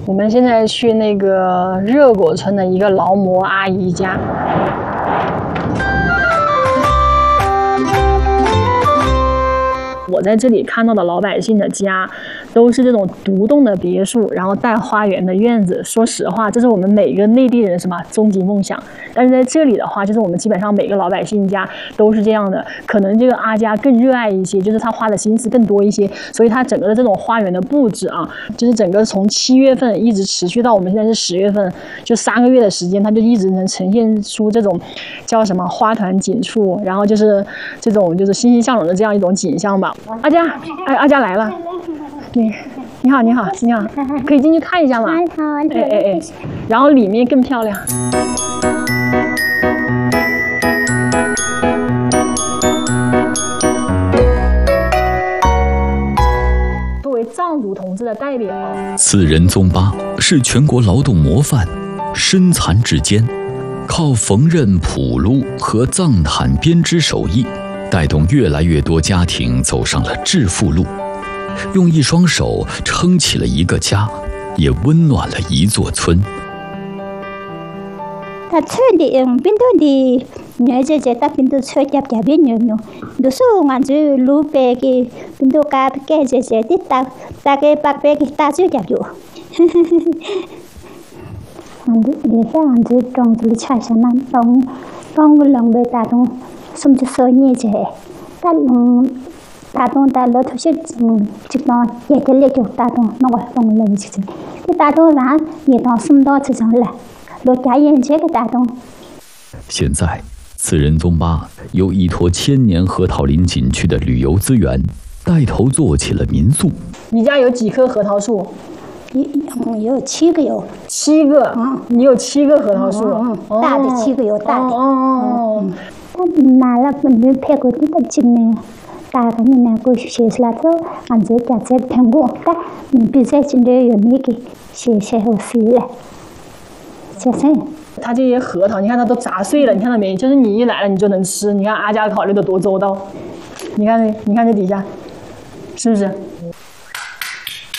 我们现在去那个热果村的一个劳模阿姨家。我在这里看到的老百姓的家，都是这种独栋的别墅，然后带花园的院子。说实话，这是我们每个内地人什么终极梦想。但是在这里的话，就是我们基本上每个老百姓家都是这样的。可能这个阿家更热爱一些，就是他花的心思更多一些，所以他整个的这种花园的布置啊，就是整个从7月份一直持续到我们现在是10月份，就3个月的时间，他就一直能呈现出这种叫什么花团锦簇，然后就是这种就是欣欣向荣的这样一种景象吧。阿佳，哎，阿佳来了。对，你好，你好，你好，可以进去看一下吗？ 好， 哎，然后里面更漂亮。作为藏族同志的代表， 次仁宗巴是全国劳动模范，身残志坚，靠缝纫、铺路和藏毯编织手艺，带动越来越多家庭走上了致富路，用一双手撑起了一个家，也温暖了一座村。 ta chơi đi pintu đi nhớ chơi ta pintu chơi chập chập biết nhiều nhiều đồ số ngàn chữ lú bè cái pintu cá cái chơi tít ta cái bạc bè cái ta chơi chập dụ để ta ngàn chữ trong chữ chạy sang nan trong lòng bè ta trong xung chữ soi nhẹ chơi ta ta lỡ thôi chứ nó vậy cái lệ chụp ta nó gọi trong lòng chứ cái ta thôi là nhiệt nó xung đó chứ chẳng là 现在，次仁宗巴又依托千年核桃林景区的旅游资源，带头做起了民宿。 你家有几棵核桃树？ 有7个有。 7个？你有7个核桃树？ 大的7个有大的。拿了你配过的金呢？大个你拿过去写出来之后，俺这家在苹果，但你比在今天有没给写好写了。 它这些核桃，你看它都砸碎了，你看到没？就是你一来了，你就能吃。你看阿佳考虑的多周到，你看这底下，是不是？